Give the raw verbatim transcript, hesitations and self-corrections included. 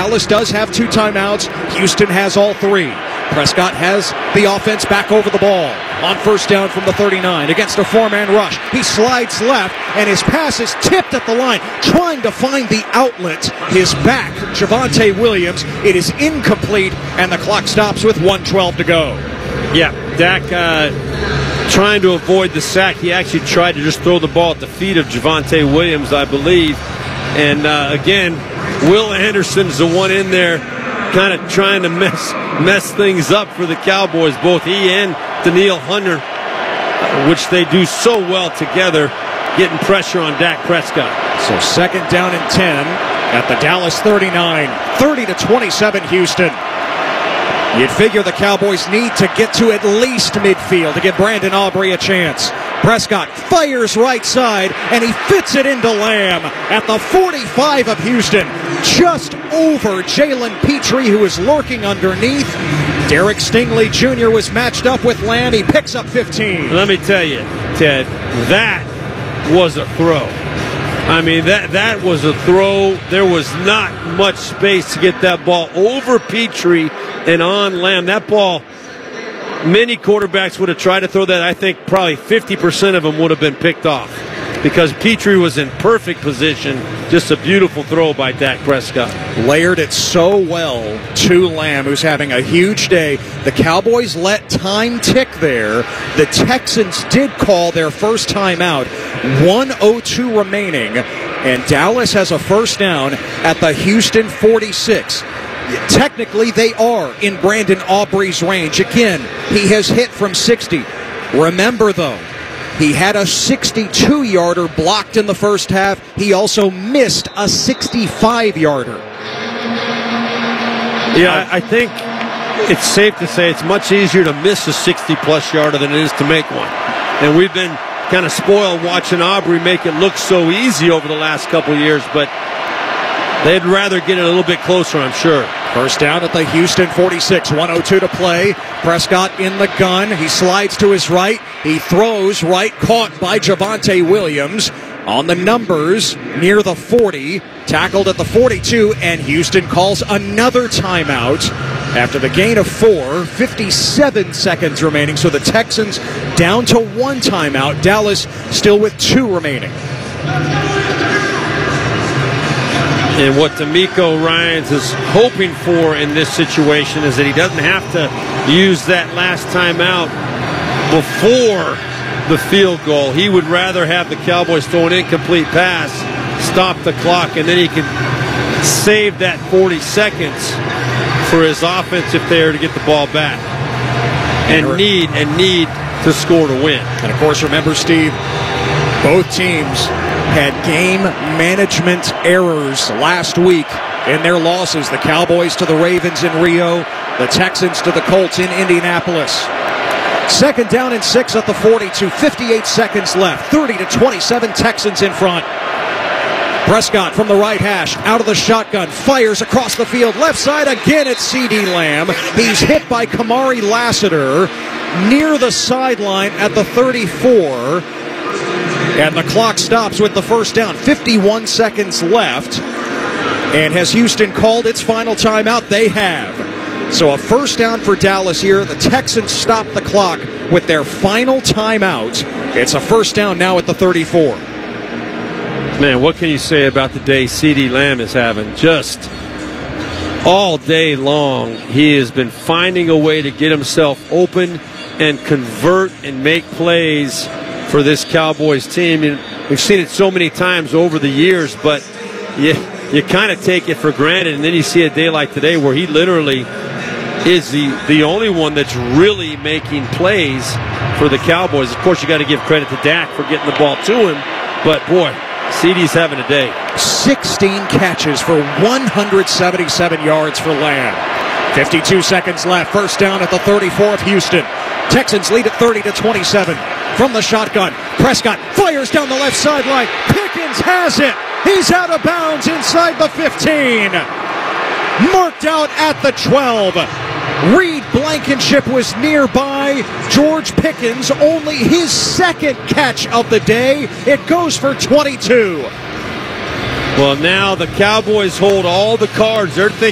Dallas does have two timeouts. Houston has all three. Prescott has the offense back over the ball on first down from the thirty-nine against a four-man rush. He slides left, and his pass is tipped at the line, trying to find the outlet. His back, Javonte Williams. It is incomplete, and the clock stops with one twelve to go. Yeah, Dak uh, trying to avoid the sack. He actually tried to just throw the ball at the feet of Javonte Williams, I believe. And uh, again, Will Anderson's the one in there kind of trying to mess mess things up for the Cowboys, both he and Danielle Hunter, which they do so well together, getting pressure on Dak Prescott. So second down and ten at the Dallas thirty-nine, thirty to twenty-seven Houston. You'd figure the Cowboys need to get to at least midfield to give Brandon Aubrey a chance. Prescott fires right side, and he fits it into Lamb at the forty-five of Houston, just over Jalen Petrie, who is lurking underneath. Derek Stingley Junior was matched up with Lamb. He picks up fifteen. Let me tell you, Ted, that was a throw. I mean, that, that was a throw. There was not much space to get that ball over Petrie and on Lamb. That ball, many quarterbacks would have tried to throw that. I think probably fifty percent of them would have been picked off because Petrie was in perfect position. Just a beautiful throw by Dak Prescott. Layered it so well to Lamb, who's having a huge day. The Cowboys let time tick there. The Texans did call their first timeout. one oh two remaining, and Dallas has a first down at the Houston forty-six. Technically, they are in Brandon Aubrey's range. Again, he has hit from sixty. Remember, though, he had a sixty-two-yarder blocked in the first half. He also missed a sixty-five-yarder. Yeah, I think it's safe to say it's much easier to miss a sixty-plus yarder than it is to make one. And we've been kind of spoiled watching Aubrey make it look so easy over the last couple of years, but they'd rather get it a little bit closer, I'm sure. First down at the Houston forty-six, one oh two to play. Prescott in the gun. He slides to his right. He throws right, caught by Javonte Williams on the numbers near the forty. Tackled at the forty-two, and Houston calls another timeout after the gain of four. fifty-seven seconds remaining, so the Texans down to one timeout. Dallas still with two remaining. And what D'Amico Ryans is hoping for in this situation is that he doesn't have to use that last timeout before the field goal. He would rather have the Cowboys throw an incomplete pass, stop the clock, and then he can save that forty seconds for his offense if they are to get the ball back and need and need to score to win. And of course, remember, Steve, both teams had game management errors last week in their losses. The Cowboys to the Ravens in Rio, the Texans to the Colts in Indianapolis. Second down and six at the forty-two, fifty-eight seconds left, thirty to twenty-seven, Texans in front. Prescott from the right hash, out of the shotgun, fires across the field, left side again at CeeDee Lamb. He's hit by Kamari Lassiter near the sideline at the thirty-four. And the clock stops with the first down. fifty-one seconds left. And has Houston called its final timeout? They have. So a first down for Dallas here. The Texans stop the clock with their final timeout. It's a first down now at the thirty-four. Man, what can you say about the day CeeDee Lamb is having? Just all day long, he has been finding a way to get himself open and convert and make plays for this Cowboys team. And we've seen it so many times over the years, but you, you kind of take it for granted, and then you see a day like today where he literally is the, the only one that's really making plays for the Cowboys. Of course, you got to give credit to Dak for getting the ball to him, but boy, CeeDee's having a day. sixteen catches for one hundred seventy-seven yards for Lamb. fifty-two seconds left. First down at the thirty-four of Houston. Texans lead at thirty to twenty-seven. From the shotgun, Prescott fires down the left sideline. Pickens has it. He's out of bounds inside the fifteen. Marked out at the twelve. Reed Blankenship was nearby. George Pickens, only his second catch of the day. It goes for twenty-two. Well, now the Cowboys hold all the cards. They're thinking